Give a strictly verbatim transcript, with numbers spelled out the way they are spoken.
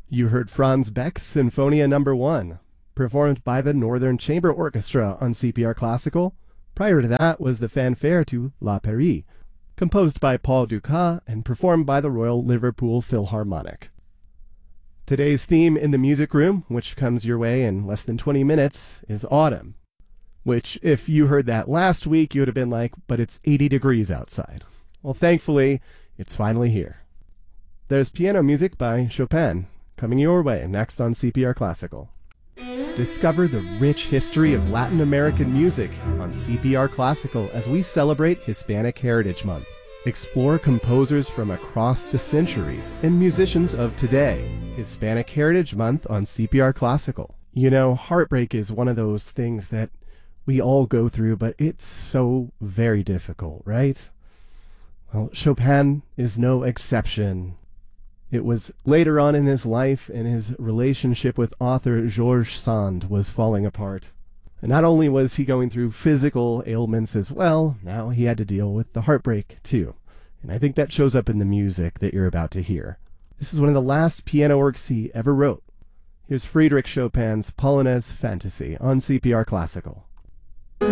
You heard Franz Beck's Sinfonia Number One, performed by the Northern Chamber Orchestra on C P R Classical. Prior to that was the fanfare to La Paris, composed by Paul Dukas and performed by the Royal Liverpool Philharmonic. Today's theme in the music room, which comes your way in less than twenty minutes, is autumn. Which, if you heard that last week, you would have been like, but it's eighty degrees outside. Well, thankfully, it's finally here. There's piano music by Chopin, coming your way next on C P R Classical. Discover the rich history of Latin American music on C P R Classical as we celebrate Hispanic Heritage Month. Explore composers from across the centuries and musicians of today. Hispanic Heritage Month on C P R Classical. You know, heartbreak is one of those things that we all go through, but it's so very difficult, right? Well, Chopin is no exception. It was later on in his life, and his relationship with author Georges Sand was falling apart. And not only was he going through physical ailments as well, now he had to deal with the heartbreak too. And I think that shows up in the music that you're about to hear. This is one of the last piano works he ever wrote. Here's Friedrich Chopin's Polonaise Fantasy on C P R Classical.